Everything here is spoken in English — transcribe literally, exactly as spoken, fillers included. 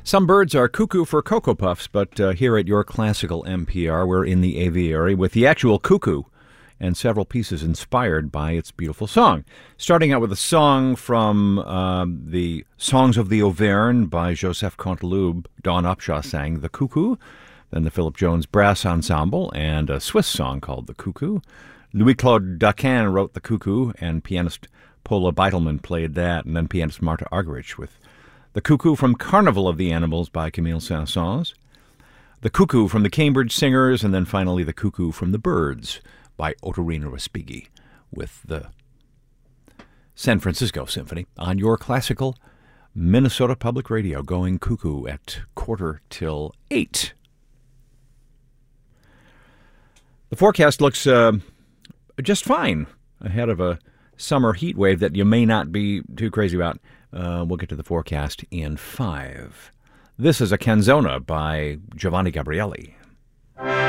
Some birds are cuckoo for Cocoa Puffs, but uh, here at your classical N P R, we're in the aviary with the actual cuckoo and several pieces inspired by its beautiful song. Starting out with a song from uh, the Songs of the Auvergne by Joseph Canteloube. Dawn Upshaw sang The Cuckoo, then the Philip Jones Brass Ensemble, and a Swiss song called The Cuckoo. Louis-Claude Daquin wrote The Cuckoo, and pianist Paula Beitelman played that, and then pianist Marta Argerich with The Cuckoo from Carnival of the Animals by Camille Saint-Saëns, The Cuckoo from the Cambridge Singers, and then finally The Cuckoo from the Birds by Ottorino Respighi with the San Francisco Symphony on your classical Minnesota Public Radio, going cuckoo at quarter till eight. The forecast looks uh, just fine ahead of a summer heat wave that you may not be too crazy about. Uh, we'll get to the forecast in five. This is a canzona by Giovanni Gabrieli.